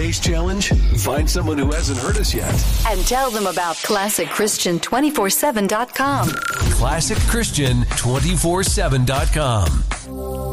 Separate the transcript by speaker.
Speaker 1: Faith Challenge? Find someone who hasn't heard us yet.
Speaker 2: And tell them about ClassicChristian247.com.
Speaker 1: ClassicChristian247.com.